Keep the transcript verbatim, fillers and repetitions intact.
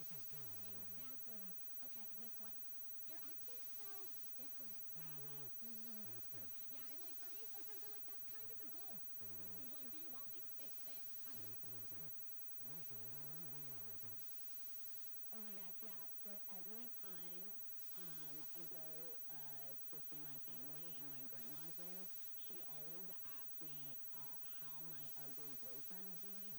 Exactly. Okay, this one. You're acting so different. Mm-hmm. Yeah, and like for me, sometimes I'm like, that's kind of the goal. Like, do you want me to stay sick? I don't know. Oh my gosh, yeah. So every time um, I go uh, to see my family and my grandma's there, she always asks me uh, how my ugly boyfriend's doing.